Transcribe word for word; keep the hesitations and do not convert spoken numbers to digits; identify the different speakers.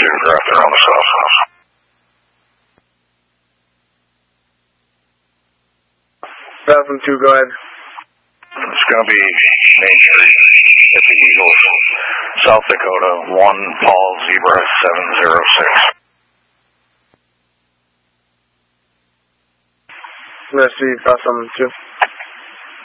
Speaker 1: two, drop there on the south house.
Speaker 2: Falcon two, go ahead.
Speaker 1: It's going to be Main Street at the Eagles, South Dakota, one Paul Zebra seven zero six.
Speaker 2: I'm going to see Falcon two.